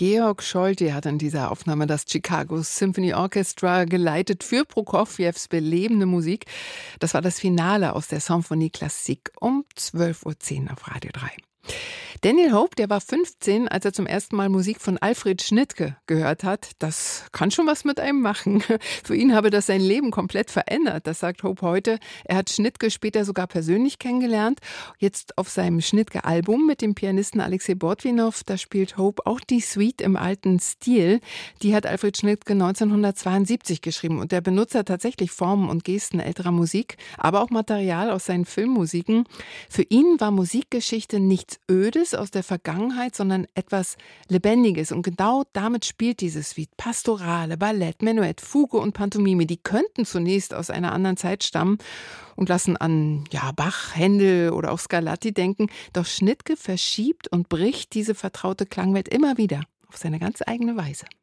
Georg Scholti hat in dieser Aufnahme das Chicago Symphony Orchestra geleitet für Prokofjews belebende Musik. Das war das Finale aus der Symphonie Classique um 12:10 Uhr auf Radio 3. Daniel Hope, der war 15, als er zum ersten Mal Musik von Alfred Schnittke gehört hat. Das kann schon was mit einem machen. Für ihn habe das sein Leben komplett verändert, das sagt Hope heute. Er hat Schnittke später sogar persönlich kennengelernt. Jetzt auf seinem Schnittke-Album mit dem Pianisten Alexei Bordwinow, da spielt Hope auch die Suite im alten Stil. Die hat Alfred Schnittke 1972 geschrieben und der benutzt tatsächlich Formen und Gesten älterer Musik, aber auch Material aus seinen Filmmusiken. Für ihn war Musikgeschichte nichts Ödes aus der Vergangenheit, sondern etwas Lebendiges. Und genau damit spielt diese Suite. Pastorale, Ballett, Menuett, Fuge und Pantomime, die könnten zunächst aus einer anderen Zeit stammen und lassen an Bach, Händel oder auch Scarlatti denken. Doch Schnittke verschiebt und bricht diese vertraute Klangwelt immer wieder auf seine ganz eigene Weise.